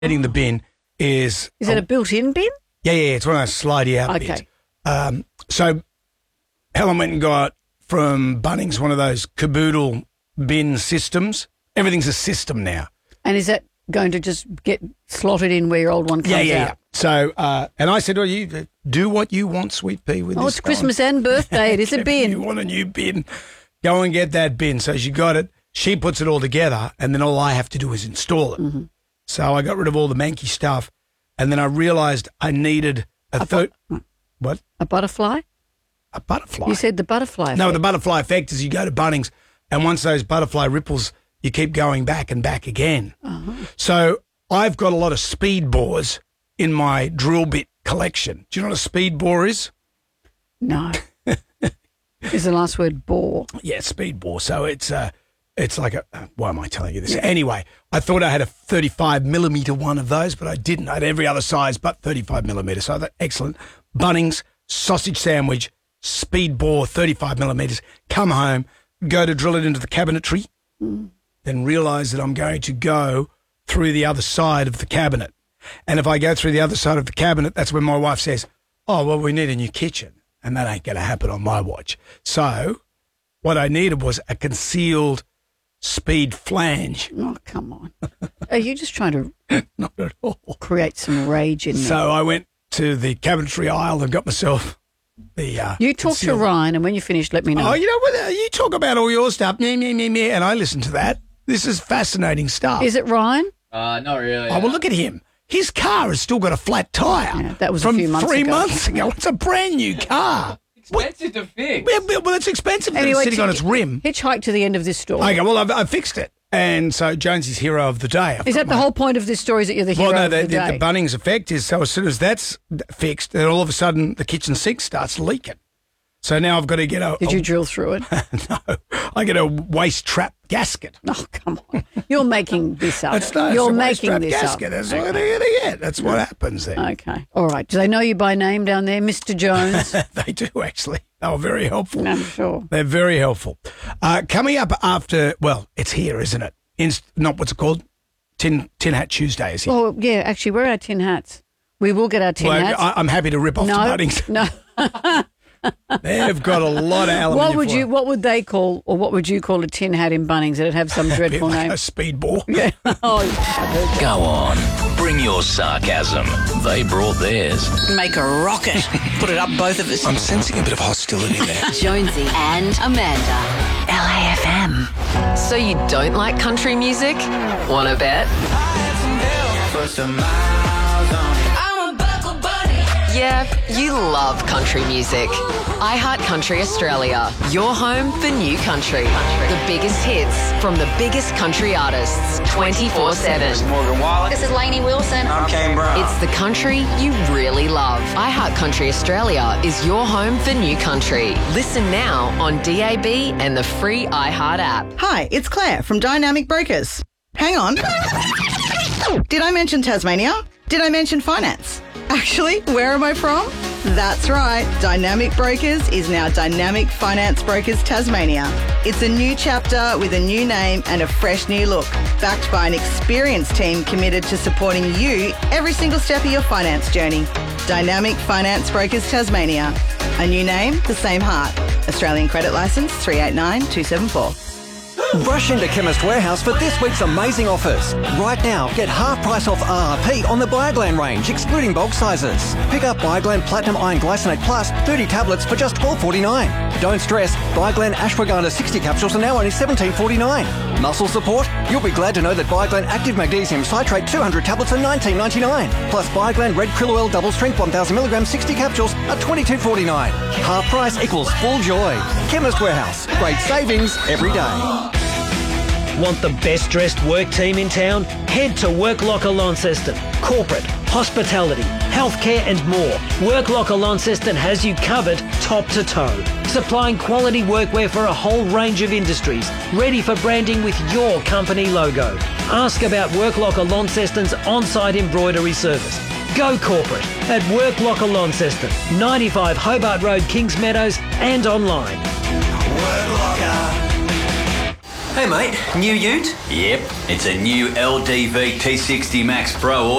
Getting the bin is... Is it a built-in bin? Yeah, it's one of those slidey out Okay. bins. So Helen went and got from Bunnings one of those caboodle bin systems. Everything's a system now. And is that going to just get slotted in where your old one comes out? So, and I said, you do what you want, Sweet Pea, with this. Oh, it's Christmas and birthday. It is a bin. You want a new bin, go and get that bin. So she got it. She puts it all together, and then all I have to do is install it. Mm-hmm. So I got rid of all the manky stuff, and then I realised I needed what? A butterfly? A butterfly. You said the butterfly effect. No, the butterfly effect is you go to Bunnings, and once those butterfly ripples, you keep going back and back again. Uh-huh. So I've got a lot of speed bores in my drill bit collection. Do you know what a speed bore is? No. Is the last word bore? Yeah, speed bore. So it's like a, why am I telling you this? Anyway, I thought I had a 35 millimetre one of those, but I didn't. I had every other size but 35 millimetre. So I thought, excellent. Bunnings, sausage sandwich, speed bore, 35 millimetres. Come home, go to drill it into the cabinetry, then realise that I'm going to go through the other side of the cabinet. And if I go through the other side of the cabinet, that's when my wife says, oh, well, we need a new kitchen. And that ain't going to happen on my watch. So what I needed was a concealed speed flange. Oh, come on. Are you just trying to Not at all. create some rage in me? So I went to the cabinetry aisle and got myself the... You talk to Ryan, and when you finish, let me know. Oh, you know what? You talk about all your stuff, meh, and I listen to that. This is fascinating stuff. Is it Ryan? Not really. Oh, well, look at him. His car has still got a flat tyre. Yeah, that was from a few months 3 ago. months ago. It's a brand new car. Expensive to fix. Yeah, well, it's expensive. Anyway, it's sitting on its rim. Hitchhike to the end of this story. Okay, well, I've fixed it. And so Jonesy's hero of the day. Is that the whole point of this story, is that you're the hero Well, no, of the the day? Bunnings effect is so as soon as that's fixed, then all of a sudden the kitchen sink starts leaking. So now I've got to get a... Did you drill through it? No, I get a waste trap gasket. Oh, come on. You're making this up. It's You're a waste making trap this gasket. up. That's what they're going to get. That's what happens there. Okay. All right. Do they know you by name down there, Mr. Jones? They do, actually. They were very helpful. I'm sure. They're very helpful. Coming up after, well, it's here, isn't it? Not what's it called? Tin Hat Tuesday is here. Oh, yeah. Actually, where are our tin hats? We will get our tin hats. I'm happy to rip off the Bunnings. No. They've got a lot of aluminium What would they call, or what would you call a tin hat in Bunnings? It'd have some dreadful like name. a speed ball. Yeah. Oh, I've heard that. Go on. Bring your sarcasm. They brought theirs. Make a rocket. Put it up both of us. I'm sensing a bit of hostility there. Jonesy and Amanda. LAFM. So you don't like country music? Wanna bet? Yeah, you love country music. iHeartCountry Australia, your home for new country. The biggest hits from the biggest country artists, 24/7. Morgan Wallen. This is Lainey Wilson. I'm Kane Brown. It's the country you really love. iHeartCountry Australia is your home for new country. Listen now on DAB and the free iHeart app. Hi, it's Claire from Dynamic Brokers. Hang on. Did I mention Tasmania? Did I mention finance? Actually, where am I from? That's right. Dynamic Brokers is now Dynamic Finance Brokers Tasmania. It's a new chapter with a new name and a fresh new look, backed by an experienced team committed to supporting you every single step of your finance journey. Dynamic Finance Brokers Tasmania. A new name, the same heart. Australian credit licence 389274. Rush into Chemist Warehouse for this week's amazing offers. Right now, get half price off RRP on the Bioglan range, excluding bulk sizes. Pick up Bioglan Platinum Iron Glycinate Plus 30 tablets for just $12.49. Don't stress, Bioglan Ashwagandha 60 capsules are now only $17.49. Muscle support? You'll be glad to know that Bioglan Active Magnesium Citrate 200 tablets are $19.99. Plus Bioglan Red Krill Oil Double Strength 1000mg 60 capsules are $22.49. Half price equals full joy. Chemist Warehouse. Great savings every day. Want the best dressed work team in town? Head to Work Locker Launceston. Corporate, hospitality, healthcare and more. Work Locker Launceston has you covered top to toe. Supplying quality workwear for a whole range of industries. Ready for branding with your company logo. Ask about Work Locker Launceston's on-site embroidery service. Go corporate at Work Locker Launceston, 95 Hobart Road, Kings Meadows and online. Word Locker. Hey mate, new ute? Yep, it's a new LDV T60 Max Pro